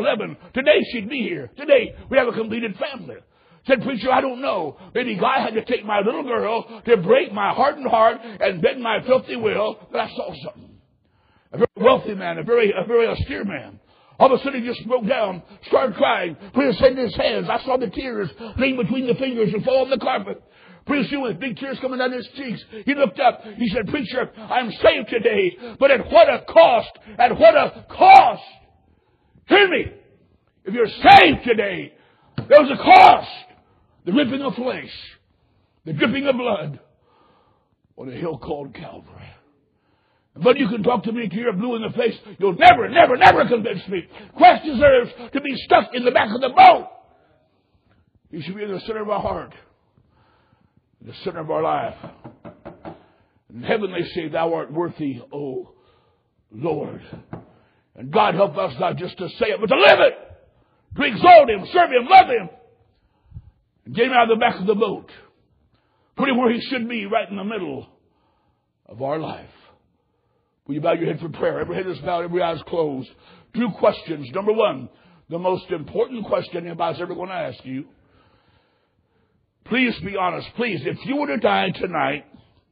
11. Today she'd be here. Today we have a completed family. Said, preacher, I don't know. Maybe God had to take my little girl to break my hardened heart and bend my filthy will, but I saw something. A very wealthy man, a very austere man. All of a sudden he just broke down, started crying, put his head in his hands. I saw the tears laying between the fingers and fall on the carpet. Pretty soon with big tears coming down his cheeks, he looked up. He said, preacher, I'm saved today, but at what a cost! At what a cost! Hear me! If you're saved today, there was a cost. The ripping of flesh, the dripping of blood on a hill called Calvary. But you can talk to me till you're blue in the face. You'll never, never, never convince me. Christ deserves to be stuck in the back of the boat. He should be in the center of our heart, in the center of our life. In heaven they say, thou art worthy, O Lord. And God help us not just to say it, but to live it. To exalt Him, serve Him, love Him. And get Him out of the back of the boat. Put Him where He should be, right in the middle of our life. Will you bow your head for prayer? Every head is bowed, every eye is closed. 2 questions. Number 1, the most important question anybody's ever going to ask you. Please be honest. Please, if you were to die tonight,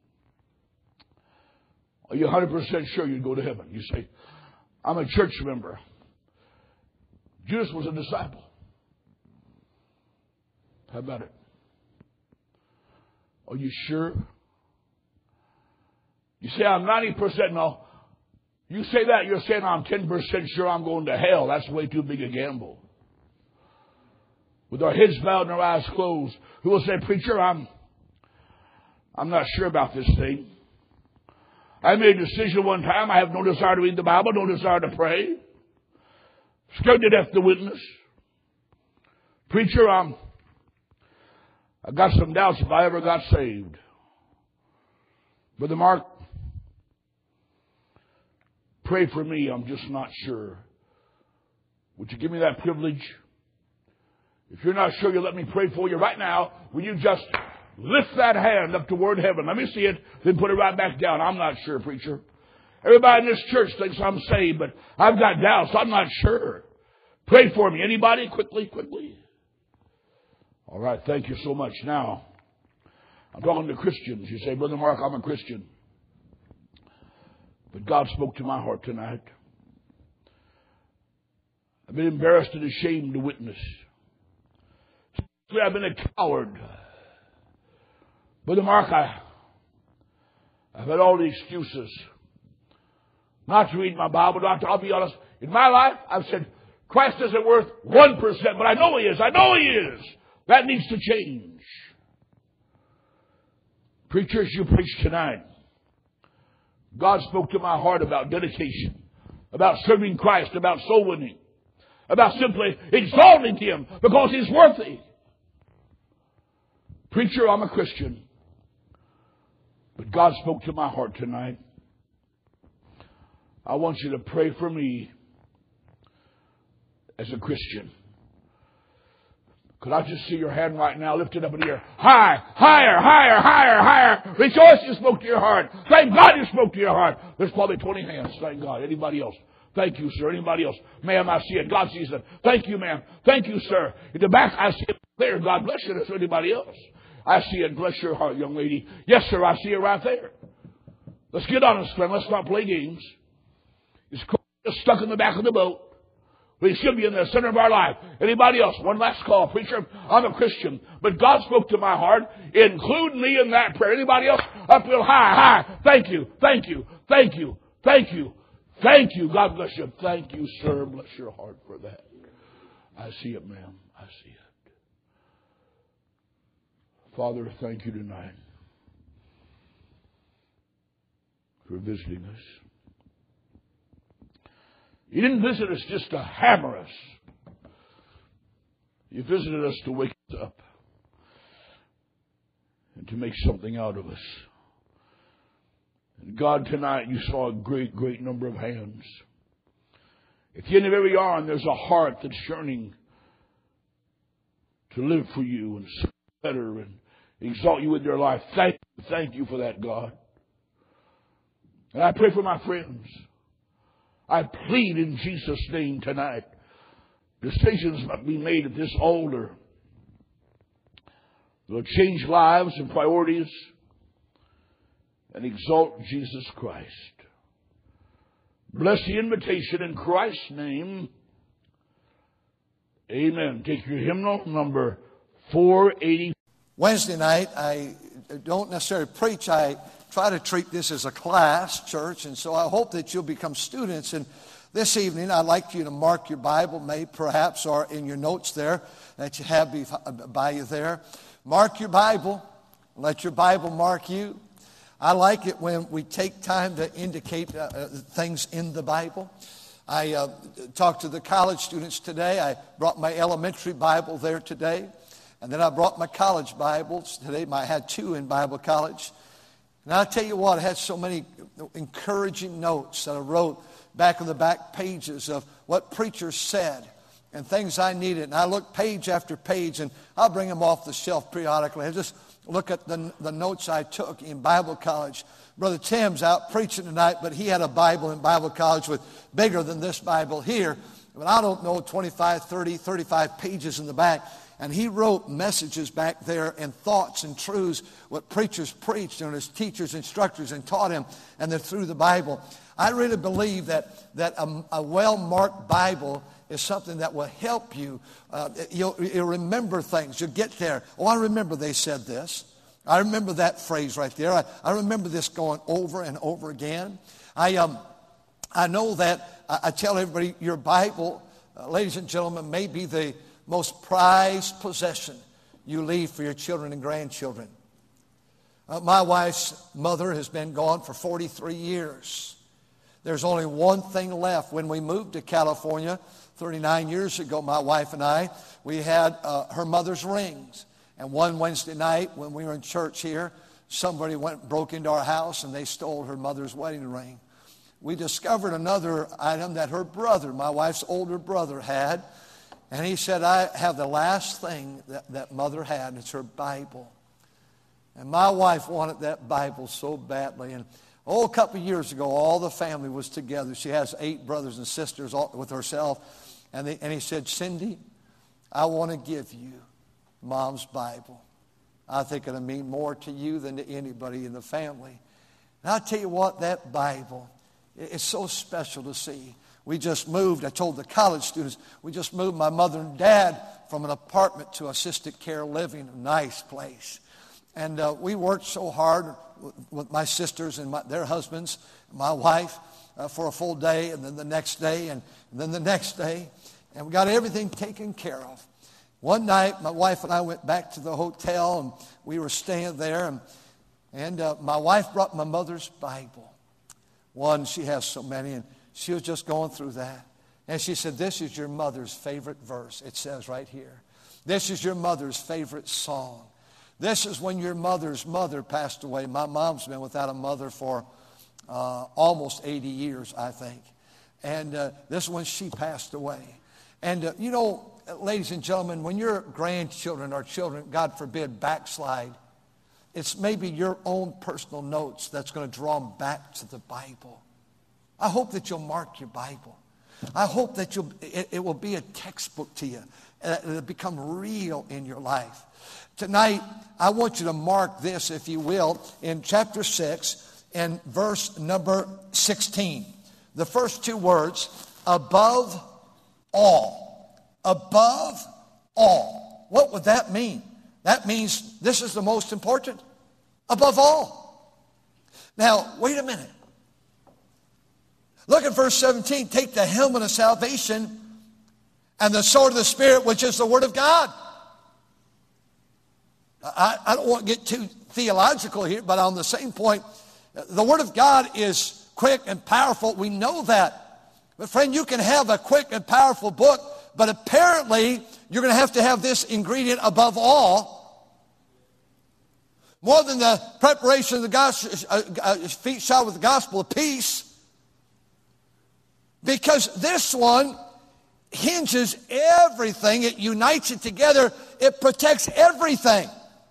are you 100% sure you'd go to heaven? You say, I'm a church member. Judas was a disciple. How about it? Are you sure? You say, I'm 90%. No. You say that, you're saying I'm 10% sure I'm going to hell. That's way too big a gamble. With our heads bowed and our eyes closed, who will say, preacher, I'm not sure about this thing. I made a decision one time. I have no desire to read the Bible, no desire to pray. Scared to death to witness. Preacher, I've got some doubts if I ever got saved. Brother Mark, pray for me. I'm just not sure. Would you give me that privilege? If you're not sure, you let me pray for you right now. Will you just lift that hand up toward heaven? Let me see it, then put it right back down. I'm not sure, preacher. Everybody in this church thinks I'm saved, but I've got doubts. I'm not sure. Pray for me. Anybody? Quickly. All right, thank you so much. Now, I'm talking to Christians. You say, Brother Mark, I'm a Christian. But God spoke to my heart tonight. I've been embarrassed and ashamed to witness. I've been a coward. Brother Mark, I've had all the excuses not to read my Bible. I'll be honest. In my life, I've said, Christ isn't worth 1%, but I know He is. I know He is. That needs to change. Preachers, you preach tonight. God spoke to my heart about dedication, about serving Christ, about soul winning, about simply exalting Him because He's worthy. Preacher, I'm a Christian. But God spoke to my heart tonight. I want you to pray for me as a Christian. Could I just see your hand right now lifted up in the air? High, higher, higher, higher, higher. Rejoice you spoke to your heart. Thank God you spoke to your heart. There's probably 20 hands. Thank God. Anybody else? Thank you, sir. Anybody else? Ma'am, I see it. God sees it. Thank you, ma'am. Thank you, sir. In the back, I see it there. God bless you. Is there anybody else? I see it. Bless your heart, young lady. Yes, sir. I see it right there. Let's get honest, friend. Let's not play games. It's stuck in the back of the boat. We should be in the center of our life. Anybody else? One last call. Preacher, I'm a Christian. But God spoke to my heart. Include me in that prayer. Anybody else? Up real high, high. Thank you. Thank you. Thank you. Thank you. Thank you. God bless you. Thank you, sir. Bless your heart for that. I see it, ma'am. I see it. Father, thank you tonight for visiting us. You didn't visit us just to hammer us. You visited us to wake us up and to make something out of us. And God, tonight you saw a great, great number of hands. At the end of every arm, there's a heart that's yearning to live for you and serve better and exalt you in their life. Thank you for that, God. And I pray for my friends. I plead in Jesus' name tonight Decisions must be made at this altar. They'll change lives and priorities and exalt Jesus Christ. Bless the invitation in Christ's name. Amen. Take your hymnal, number 480. Wednesday night, I don't necessarily preach. I try to treat this as a class, church, and so I hope that you'll become students. And this evening, I'd like you to mark your Bible, maybe perhaps, or in your notes there that you have by you there. Mark your Bible. Let your Bible mark you. I like it when we take time to indicate things in the Bible. I talked to the college students today. I brought my elementary Bible there today. And then I brought my college Bibles today. I had 2 in Bible college. And I'll tell you what, I had so many encouraging notes that I wrote back on the back pages of what preachers said and things I needed. And I look page after page, and I'll bring them off the shelf periodically. I just look at the notes I took in Bible college. Brother Tim's out preaching tonight, but he had a Bible in Bible college with bigger than this Bible here. But I don't know, 25, 30, 35 pages in the back. And he wrote messages back there and thoughts and truths, what preachers preached and his teachers, instructors, and taught him, and they're through the Bible. I really believe that a well-marked Bible is something that will help you. You'll remember things. You'll get there. Oh, I remember they said this. I remember that phrase right there. I remember this going over and over again. I know that I tell everybody your Bible, ladies and gentlemen, may be the most prized possession you leave for your children and grandchildren. My wife's mother has been gone for 43 years. There's only one thing left. When we moved to California 39 years ago, my wife and I, we had her mother's rings. And one Wednesday night when we were in church here, somebody broke into our house and they stole her mother's wedding ring. We discovered another item that her brother, my wife's older brother, had. And he said, I have the last thing that mother had. It's her Bible. And my wife wanted that Bible so badly. And a couple of years ago, all the family was together. She has 8 brothers and sisters with herself. And he said, Cindy, I want to give you Mom's Bible. I think it'll mean more to you than to anybody in the family. And I'll tell you what, that Bible, it's so special to see. We just moved, I told the college students, we just moved my mother and dad from an apartment to assisted care living, a nice place. And we worked so hard with my sisters and their husbands, my wife, for a full day, and then the next day, and then the next day. And we got everything taken care of. One night, my wife and I went back to the hotel, and we were staying there. And my wife brought my mother's Bible. One, she has so many, and she was just going through that. And she said, this is your mother's favorite verse. It says right here. This is your mother's favorite song. This is when your mother's mother passed away. My mom's been without a mother for almost 80 years, I think. And this is when she passed away. And, ladies and gentlemen, when your grandchildren or children, God forbid, backslide, it's maybe your own personal notes that's going to draw them back to the Bible. I hope that you'll mark your Bible. I hope that it will be a textbook to you. It'll become real in your life. Tonight, I want you to mark this, if you will, in chapter 6 and verse number 16. The first 2 words, above all. Above all. What would that mean? That means this is the most important. Above all. Now, wait a minute. Look at verse 17. Take the helmet of salvation and the sword of the Spirit, which is the Word of God. I don't want to get too theological here, but on the same point, the Word of God is quick and powerful. We know that. But friend, you can have a quick and powerful book, but apparently you're going to have this ingredient above all. More than the preparation of the gospel, feet shod with the gospel of peace. Because this one hinges everything. It unites it together. It protects everything.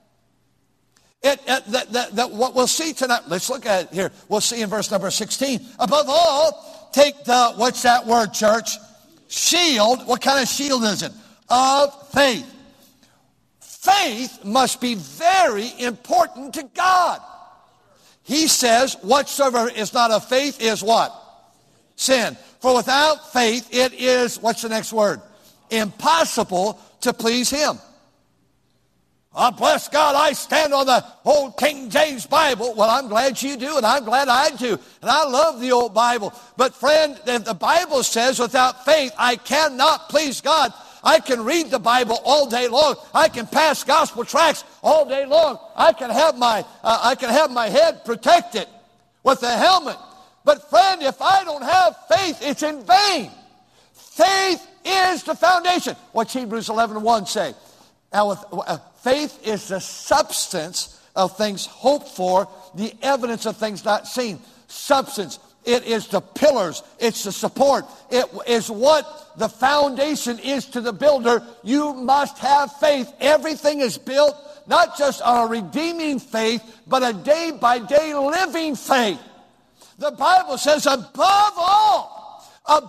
What we'll see tonight, let's look at it here. We'll see in verse number 16. Above all, take the, what's that word, church? shield. What kind of shield is it? Of faith. Faith must be very important to God. He says, whatsoever is not of faith is what? Sin. For without faith it is, what's the next word? Impossible to please Him. Oh, bless God, I stand on the old King James Bible. Well, I'm glad you do, and I'm glad I do. And I love the old Bible. But friend, if the Bible says without faith I cannot please God, I can read the Bible all day long. I can pass gospel tracts all day long. I can have my head protected with a helmet. But friend, if I don't have faith, it's in vain. Faith is the foundation. What's Hebrews 11:1 say? Now, faith is the substance of things hoped for, the evidence of things not seen. Substance. It is the pillars. It's the support. It is what the foundation is to the builder. You must have faith. Everything is built not just on a redeeming faith, but a day-by-day living faith. The Bible says, above all,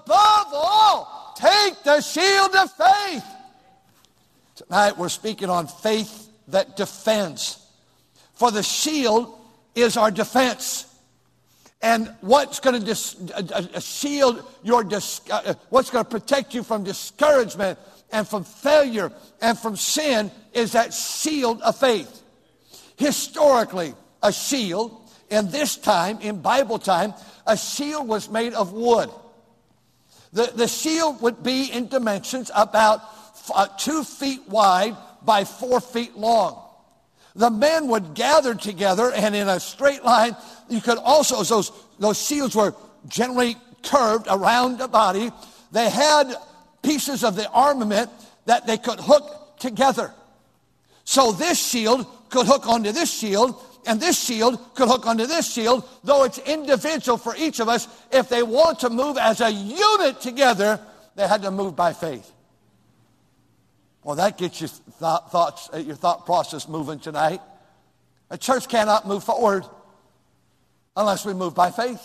take the shield of faith. Tonight we're speaking on faith that defends. For the shield is our defense. And what's going to shield your, what's going to protect you from discouragement and from failure and from sin is that shield of faith. Historically, a shield, in this time, in Bible time, a shield was made of wood. The shield would be in dimensions about 2 feet wide by 4 feet long. The men would gather together, and in a straight line, you could also, those shields were generally curved around the body. They had pieces of the armament that they could hook together. So this shield could hook onto this shield, and this shield could hook onto this shield, though it's individual for each of us. If they want to move as a unit together, they had to move by faith. Well, that gets your your thought process moving tonight. A church cannot move forward unless we move by faith.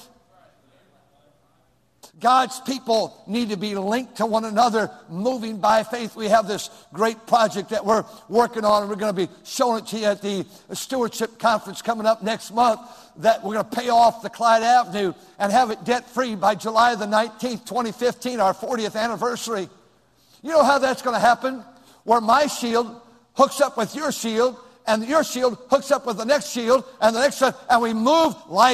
God's people need to be linked to one another, moving by faith. We have this great project that we're working on, and we're going to be showing it to you at the stewardship conference coming up next month, that we're going to pay off the Clyde Avenue and have it debt-free by July the 19th, 2015, our 40th anniversary. You know how that's going to happen? Where my shield hooks up with your shield, and your shield hooks up with the next shield, and the next one, and we move like